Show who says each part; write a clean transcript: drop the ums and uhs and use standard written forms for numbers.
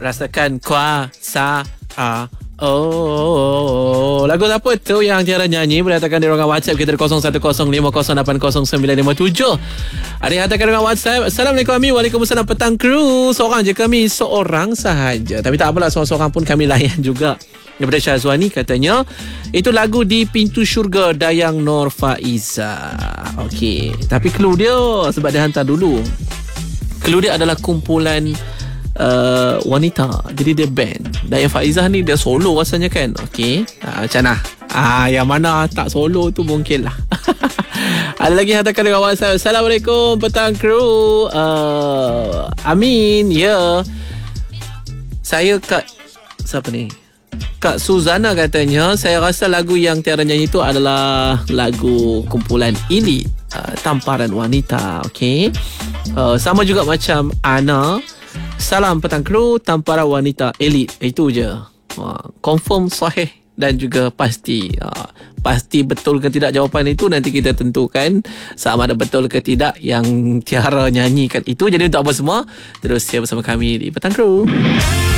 Speaker 1: Rasakan kuasa. Lagu apa tu yang Tiara nyanyi? Boleh hantarkan di ruangan WhatsApp kita 0105080957. Ada yang hantarkan ruangan WhatsApp. Assalamualaikum Ami. Waalaikumsalam petang kru. Seorang je kami, seorang sahaja. Tapi tak apalah, seorang-seorang pun kami layan juga. Daripada Syazwani katanya, itu lagu Di Pintu Syurga Dayang Nur Faiza. Okey, tapi clue dia sebab dia hantar dulu. Clue dia adalah kumpulan wanita. Jadi dia band. Dayang Faizah ni dia solo rasanya kan. Okey, macam mana? Yang mana tak solo tu mungkin lah. Ada lagi hantarkan dengan WhatsApp. Assalamualaikum petang kru. Amin. Ya, saya siapa ni? Kak Suzana katanya, saya rasa lagu yang Tiara nyanyi itu adalah lagu kumpulan Elite, Tamparan Wanita. Okey, sama juga macam Ana. Salam petang kru, Tamparan Wanita Elite. Itu je. Confirm, sahih dan juga pasti. Pasti betul ke tidak jawapan itu nanti kita tentukan sama ada betul ke tidak yang Tiara nyanyikan itu. Jadi untuk apa semua, terus share bersama kami di Petang Kru.